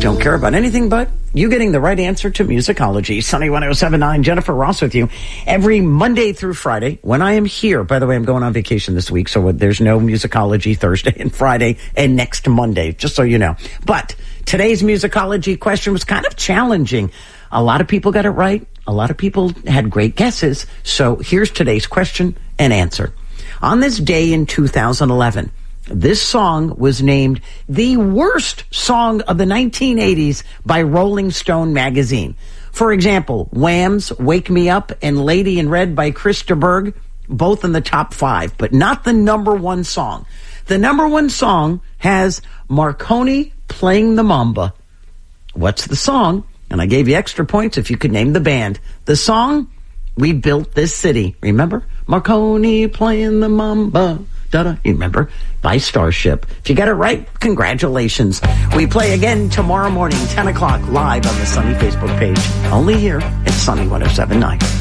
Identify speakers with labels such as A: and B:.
A: don't care about anything but you getting the right answer to musicology. Sunny 107.9, Jennifer Ross with you every Monday through Friday when I am here. By the way, I'm going on vacation this week, so there's no musicology Thursday and Friday and next Monday, just so you know. But today's musicology question was kind of challenging. A lot of people got it right. A lot of people had great guesses. So here's today's question and answer. On this day in 2011, this song was named the worst song of the 1980s by Rolling Stone magazine. For example, Wham's Wake Me Up and Lady in Red by Chris de Burgh, both in the top 5, but not the number one song. The number one song has Marconi playing the Mamba. What's the song? And I gave you extra points if you could name the band. The song, We Built This City. Remember? Marconi playing the Mamba. Da-da. You remember? By Starship. If you got it right, congratulations. We play again tomorrow morning, 10 o'clock, live on the Sunny Facebook page. Only here at Sunny 107.9.